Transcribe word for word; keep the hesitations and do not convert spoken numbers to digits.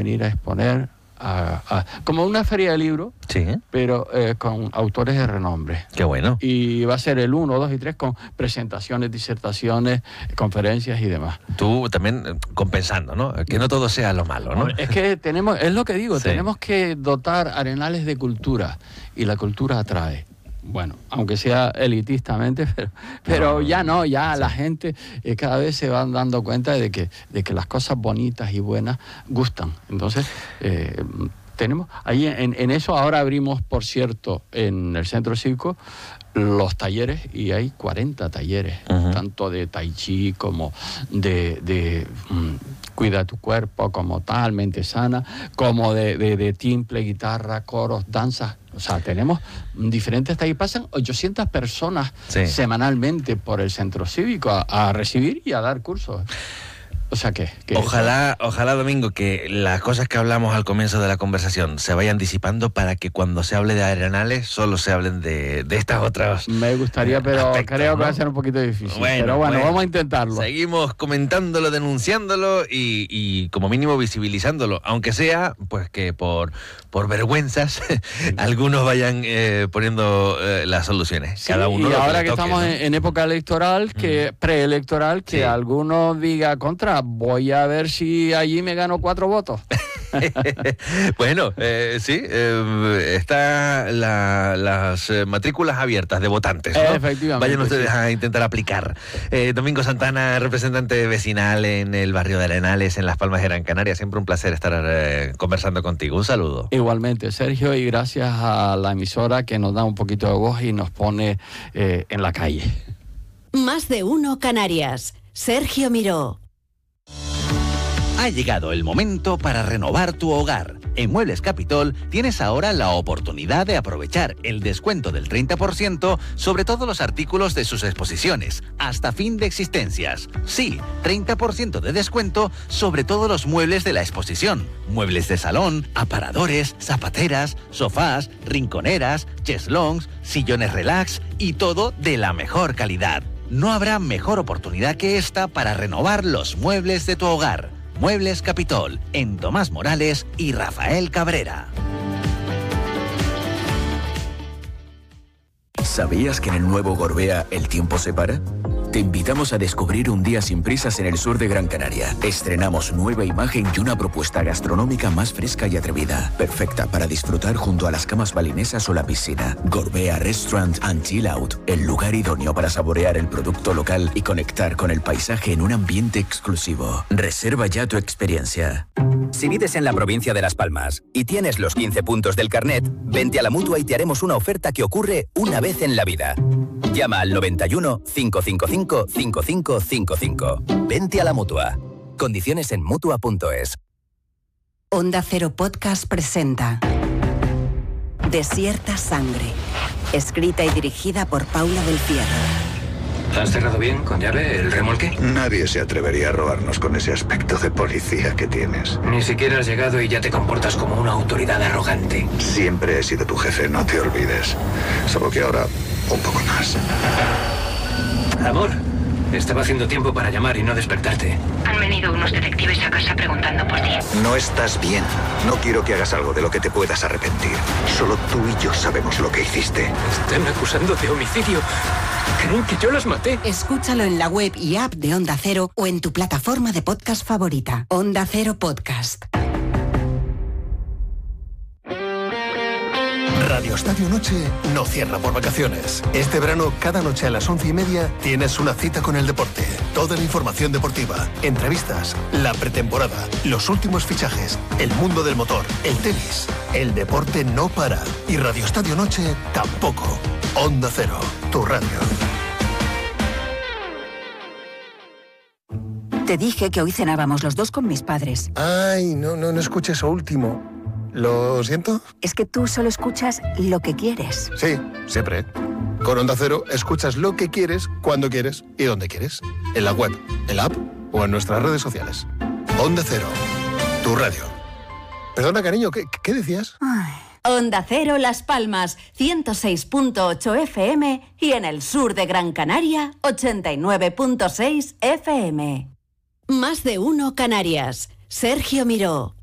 venir a exponer, a, a, como una feria de libros, sí, pero eh, con autores de renombre. Qué bueno. Y va a ser el uno, dos y tres con presentaciones, disertaciones, conferencias y demás. Tú también compensando, ¿no? Que no todo sea lo malo, ¿no? Es que tenemos, es lo que digo, sí. tenemos que dotar Arenales de cultura, y la cultura atrae. Bueno, aunque sea elitistamente, pero, pero no, ya no, ya sí. La gente eh, cada vez se van dando cuenta de que, de que las cosas bonitas y buenas gustan. Entonces, eh, tenemos, ahí en, en eso ahora abrimos, por cierto, en el Centro Cívico, los talleres, y hay cuarenta talleres, uh-huh. tanto de tai chi como de, de um, cuida tu cuerpo, como tal, mente sana, como de, de, de timple, guitarra, coros, danzas. O sea, tenemos diferentes talleres. Pasan ochocientas personas sí. semanalmente por el Centro Cívico a, a recibir y a dar cursos. O sea que... que ojalá, eso... ojalá, Domingo, que las cosas que hablamos al comienzo de la conversación se vayan disipando para que cuando se hable de Arenales solo se hablen de, de estas otras. Me gustaría, pero aspectos, creo ¿no? que va a ser un poquito difícil. Bueno, pero bueno, bueno, vamos a intentarlo. Seguimos comentándolo, denunciándolo y, y como mínimo visibilizándolo, aunque sea pues que por, por vergüenzas algunos vayan eh, poniendo eh, las soluciones. Sí, cada uno y lo ahora que, que toque, estamos ¿no? en, en época electoral, que mm. preelectoral, que sí. alguno diga contra, voy a ver si allí me gano cuatro votos. Bueno, eh, sí, eh, están la, las eh, matrículas abiertas de votantes, ¿no? Efectivamente. Vayan ustedes sí. a intentar aplicar. Eh, Domingo Santana, representante vecinal en el barrio de Arenales, en Las Palmas de Gran Canaria. Siempre un placer estar eh, conversando contigo. Un saludo. Igualmente, Sergio, y gracias a la emisora que nos da un poquito de voz y nos pone eh, en la calle. Más de uno Canarias. Sergio Miró. Ha llegado el momento para renovar tu hogar. En Muebles Capitol tienes ahora la oportunidad de aprovechar el descuento del treinta por ciento sobre todos los artículos de sus exposiciones, hasta fin de existencias. Sí, treinta por ciento de descuento sobre todos los muebles de la exposición. Muebles de salón, aparadores, zapateras, sofás, rinconeras, cheslongs, sillones relax y todo de la mejor calidad. No habrá mejor oportunidad que esta para renovar los muebles de tu hogar. Muebles Capitol, en Tomás Morales y Rafael Cabrera. ¿Sabías que en el nuevo Gorbea el tiempo se para? Te invitamos a descubrir un día sin prisas en el sur de Gran Canaria. Estrenamos nueva imagen y una propuesta gastronómica más fresca y atrevida. Perfecta para disfrutar junto a las camas balinesas o la piscina. Gorbea Restaurant and Chill Out. El lugar idóneo para saborear el producto local y conectar con el paisaje en un ambiente exclusivo. Reserva ya tu experiencia. Si vives en la provincia de Las Palmas y tienes los quince puntos del carnet, vente a la Mutua y te haremos una oferta que ocurre una vez en la vida. Llama al noventa y uno, cinco cinco cinco, cinco cinco cinco cinco. Vente a la Mutua. Condiciones en mutua punto es. Onda Cero Podcast presenta Desierta Sangre, escrita y dirigida por Paula del Fierro. ¿Has cerrado bien, con llave, el remolque? Nadie se atrevería a robarnos con ese aspecto de policía que tienes. Ni siquiera has llegado y ya te comportas como una autoridad arrogante. Siempre he sido tu jefe, no te olvides. Solo que ahora, un poco más. Amor, estaba haciendo tiempo para llamar y no despertarte. Han venido unos detectives a casa preguntando por ti. No estás bien. No quiero que hagas algo de lo que te puedas arrepentir. Solo tú y yo sabemos lo que hiciste. Están acusando de homicidio. Creen que yo las maté. Escúchalo en la web y app de Onda Cero o en tu plataforma de podcast favorita. Onda Cero Podcast. Radio Estadio Noche no cierra por vacaciones. Este verano, cada noche a las once y media, tienes una cita con el deporte. Toda la información deportiva, entrevistas, la pretemporada, los últimos fichajes, el mundo del motor, el tenis. El deporte no para. Y Radio Estadio Noche tampoco. Onda Cero, tu radio. Te dije que hoy cenábamos los dos con mis padres. Ay, no, no, no escuché eso último. ¿Lo siento? Es que tú solo escuchas lo que quieres. Sí, siempre. Con Onda Cero escuchas lo que quieres, cuando quieres y donde quieres. En la web, en la app o en nuestras redes sociales. Onda Cero, tu radio. Perdona, cariño, ¿qué, qué decías? Ay. Onda Cero Las Palmas, ciento seis punto ocho F M y en el sur de Gran Canaria, ochenta y nueve punto seis F M. Más de uno Canarias. Sergio Miró.